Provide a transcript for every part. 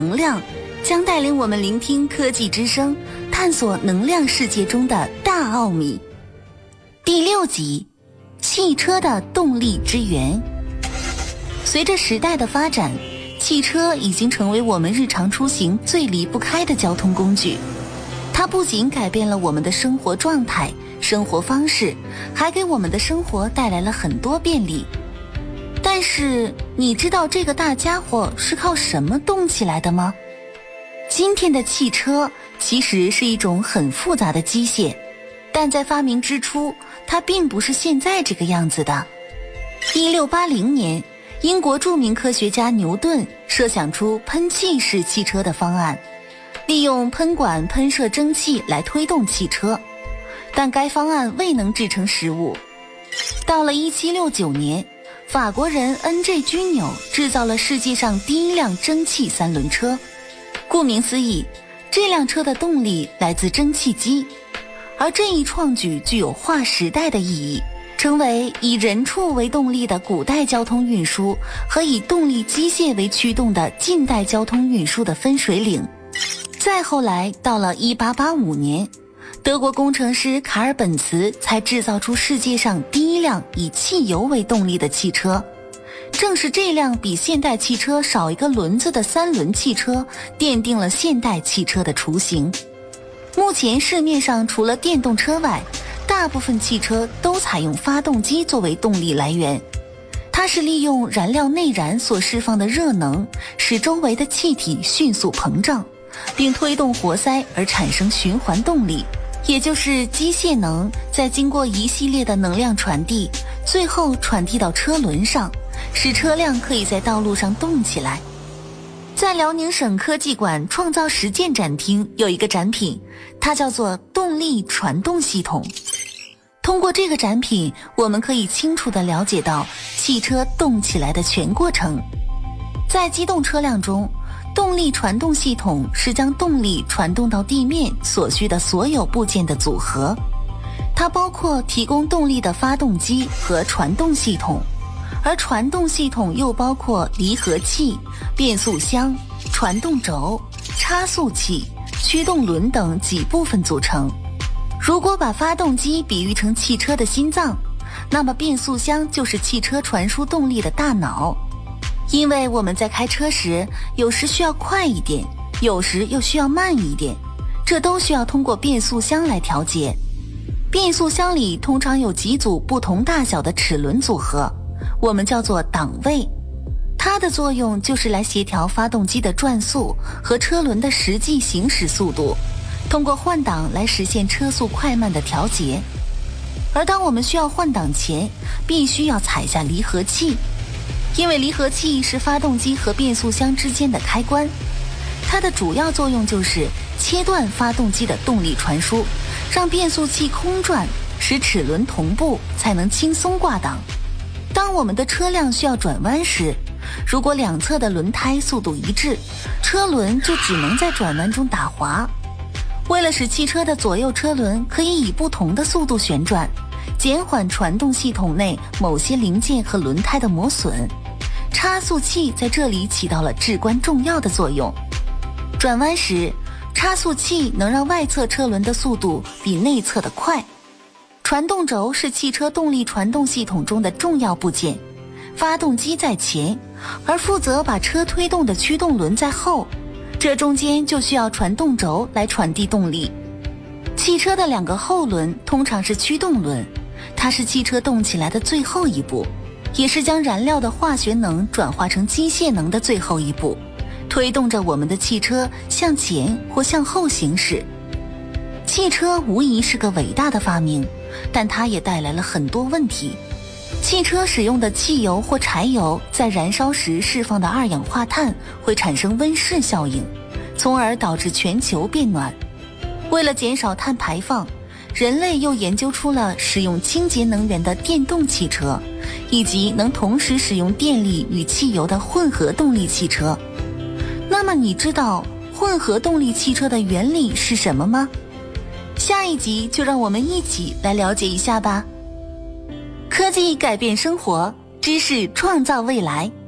能量将带领我们聆听科技之声，探索能量世界中的大奥秘。第6集，汽车的动力之源。随着时代的发展，汽车已经成为我们日常出行最离不开的交通工具。它不仅改变了我们的生活状态、生活方式，还给我们的生活带来了很多便利。但是你知道这个大家伙是靠什么动起来的吗？今天的汽车其实是一种很复杂的机械，但在发明之初，它并不是现在这个样子的。1680年，英国著名科学家牛顿设想出喷气式汽车的方案，利用喷管喷射蒸汽来推动汽车，但该方案未能制成实物。到了1769年，法国人 N.J. 居纽制造了世界上第一辆蒸汽3轮车。顾名思义，这辆车的动力来自蒸汽机，而这一创举具有划时代的意义，成为以人畜为动力的古代交通运输和以动力机械为驱动的近代交通运输的分水岭。再后来，到了1885年，德国工程师卡尔本茨才制造出世界上第一辆以汽油为动力的汽车。正是这辆比现代汽车少一个轮子的3轮汽车，奠定了现代汽车的雏形。目前市面上除了电动车外，大部分汽车都采用发动机作为动力来源。它是利用燃料内燃所释放的热能，使周围的气体迅速膨胀，并推动活塞而产生循环动力，也就是机械能在经过一系列的能量传递，最后传递到车轮上，使车辆可以在道路上动起来。在辽宁省科技馆创造实践展厅有一个展品，它叫做动力传动系统。通过这个展品，我们可以清楚地了解到汽车动起来的全过程。在机动车辆中，动力传动系统是将动力传动到地面所需的所有部件的组合，它包括提供动力的发动机和传动系统，而传动系统又包括离合器、变速箱、传动轴、差速器、驱动轮等几部分组成。如果把发动机比喻成汽车的心脏，那么变速箱就是汽车传输动力的大脑。因为我们在开车时，有时需要快一点，有时又需要慢一点，这都需要通过变速箱来调节。变速箱里通常有几组不同大小的齿轮组合，我们叫做档位。它的作用就是来协调发动机的转速和车轮的实际行驶速度，通过换挡来实现车速快慢的调节。而当我们需要换挡前，必须要踩下离合器，因为离合器是发动机和变速箱之间的开关，它的主要作用就是切断发动机的动力传输，让变速器空转，使齿轮同步，才能轻松挂档。当我们的车辆需要转弯时，如果两侧的轮胎速度一致，车轮就只能在转弯中打滑。为了使汽车的左右车轮可以以不同的速度旋转，减缓传动系统内某些零件和轮胎的磨损，差速器在这里起到了至关重要的作用。转弯时，差速器能让外侧车轮的速度比内侧的快。传动轴是汽车动力传动系统中的重要部件，发动机在前，而负责把车推动的驱动轮在后，这中间就需要传动轴来传递动力。汽车的2个后轮通常是驱动轮，它是汽车动起来的最后一步，也是将燃料的化学能转化成机械能的最后一步，推动着我们的汽车向前或向后行驶。汽车无疑是个伟大的发明，但它也带来了很多问题。汽车使用的汽油或柴油在燃烧时释放的二氧化碳会产生温室效应，从而导致全球变暖。为了减少碳排放，人类又研究出了使用清洁能源的电动汽车，以及能同时使用电力与汽油的混合动力汽车。那么你知道混合动力汽车的原理是什么吗？下一集就让我们一起来了解一下吧。科技改变生活，知识创造未来。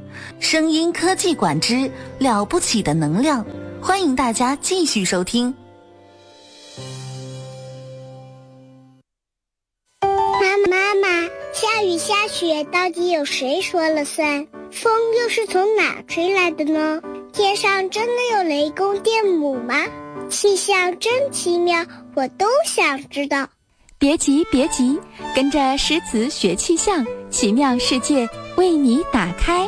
声音科技馆之了不起的能量，欢迎大家继续收听。 妈妈，下雨下雪到底有谁说了算？风又是从哪吹来的呢？天上真的有雷公电母吗？气象真奇妙，我都想知道。 别急，跟着诗词学气象，奇妙世界为你打开。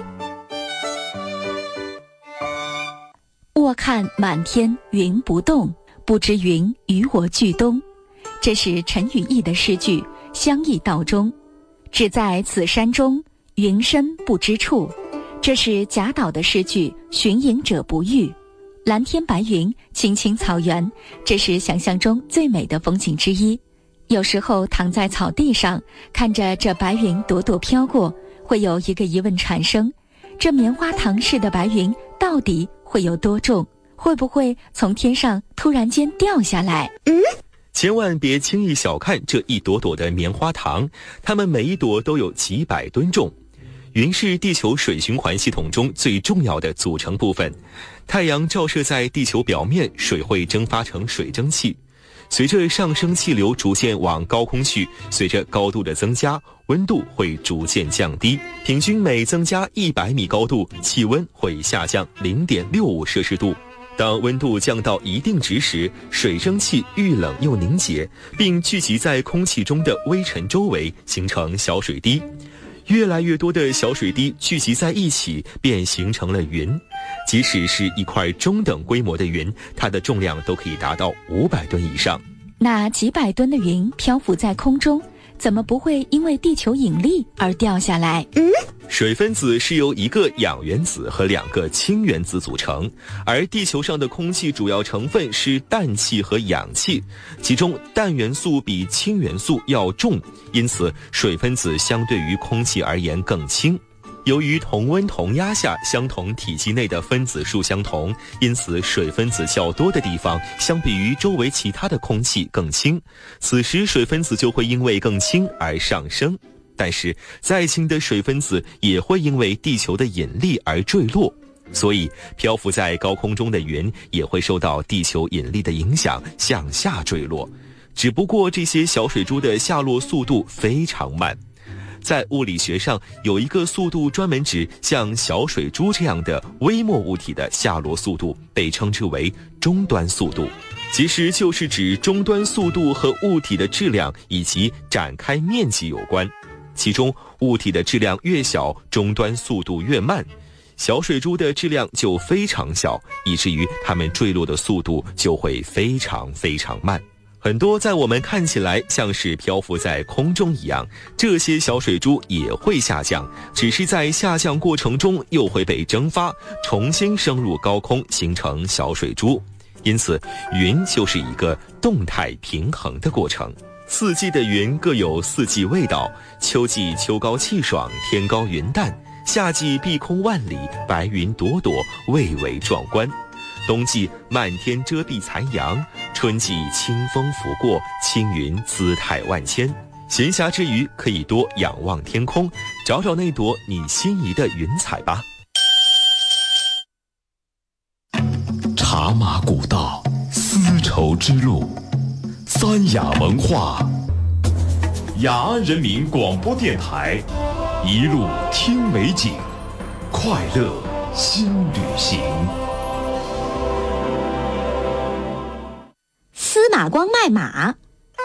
卧看满天云不动，不知云与我俱东。这是陈与义的诗句，相意道中。只在此山中，云深不知处。这是贾岛的诗句，寻隐者不遇。蓝天白云，青青草原，这是想象中最美的风景之一。有时候躺在草地上，看着这白云朵朵飘过，会有一个疑问产生：这棉花糖似的白云到底会有多重？会不会从天上突然间掉下来？ 千万别轻易小看这一朵朵的棉花糖，它们每一朵都有几百吨重。云是地球水循环系统中最重要的组成部分。太阳照射在地球表面，水会蒸发成水蒸气。随着上升气流逐渐往高空去，随着高度的增加，温度会逐渐降低。平均每增加100米高度，气温会下降0.65摄氏度。当温度降到一定值时，水蒸气遇冷又凝结，并聚集在空气中的微尘周围，形成小水滴。越来越多的小水滴聚集在一起，便形成了云。即使是一块中等规模的云，它的重量都可以达到500吨以上。 那几百吨的云漂浮在空中，怎么不会因为地球引力而掉下来？ 水分子是由1个氧原子和2个氢原子组成，而地球上的空气主要成分是氮气和氧气，其中氮元素比氢元素要重，因此水分子相对于空气而言更轻。由于同温同压下相同体积内的分子数相同，因此水分子较多的地方相比于周围其他的空气更轻，此时水分子就会因为更轻而上升。但是再轻的水分子也会因为地球的引力而坠落，所以漂浮在高空中的云也会受到地球引力的影响向下坠落，只不过这些小水珠的下落速度非常慢。在物理学上有一个速度专门指像小水珠这样的微末物体的下落速度，被称之为终端速度。其实就是指终端速度和物体的质量以及展开面积有关，其中物体的质量越小，终端速度越慢。小水珠的质量就非常小，以至于它们坠落的速度就会非常非常慢。很多在我们看起来像是漂浮在空中一样，这些小水珠也会下降，只是在下降过程中又会被蒸发，重新升入高空，形成小水珠。因此云就是一个动态平衡的过程。四季的云各有四季味道，秋季秋高气爽，天高云淡；夏季碧空万里，白云朵朵，蔚为壮观；冬季漫天遮蔽残阳，春季清风拂过，青云姿态万千。闲暇之余，可以多仰望天空，找找那朵你心仪的云彩吧。 茶马古道，丝绸之路，三雅文化，雅安人民广播电台，一路听美景，快乐新旅行。 司马光卖马。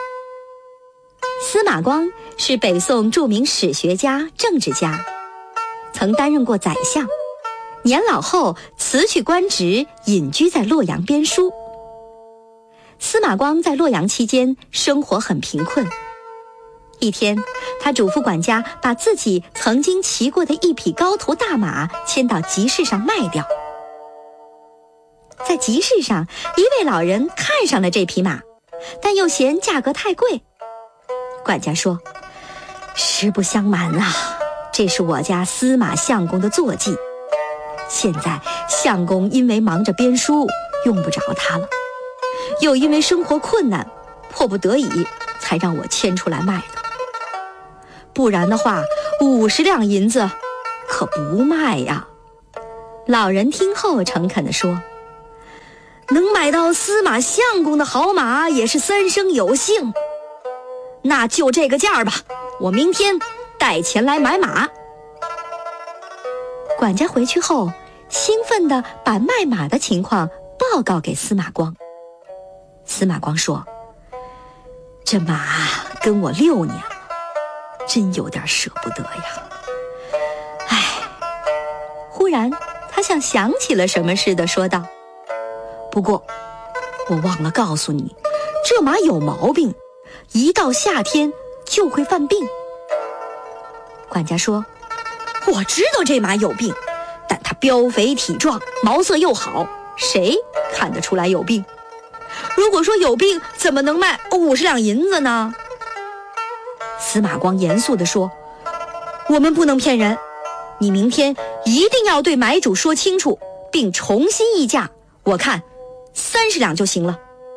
司马光是北宋著名史学家、政治家，曾担任过宰相。年老后辞去官职，隐居在洛阳编书。司马光在洛阳期间生活很贫困。一天，他嘱咐管家把自己曾经骑过的一匹高头大马牵到集市上卖掉。在集市上，一位老人看上了这匹马，但又嫌价格太贵。管家说：“实不相瞒啊，这是我家司马相公的坐骑。现在相公因为忙着编书，用不着它了，又因为生活困难，迫不得已才让我牵出来卖的。不然的话，50两银子可不卖呀。” 老人听后诚恳地说：“能买到司马相公的好马也是三生有幸，那就这个价吧，我明天带钱来买马。”管家回去后，兴奋地把卖马的情况报告给司马光。司马光说：“这马跟我6年了，真有点舍不得呀。”唉，忽然他像想起了什么似的说道：“不过我忘了告诉你，这马有毛病，一到夏天就会犯病。”管家说：“我知道这马有病，但它膘肥体壮，毛色又好，谁看得出来有病？如果说有病，怎么能卖50两银子呢？”司马光严肃地说：“我们不能骗人，你明天一定要对买主说清楚，并重新议价，我看30两就行了。”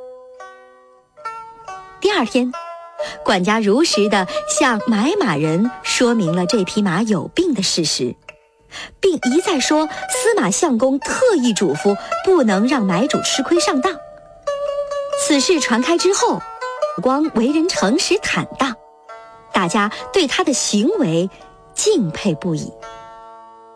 第二天，管家如实地向买马人说明了这匹马有病的事实，并一再说司马相公特意嘱咐不能让买主吃亏上当。此事传开之后，光为人诚实坦荡，大家对他的行为敬佩不已。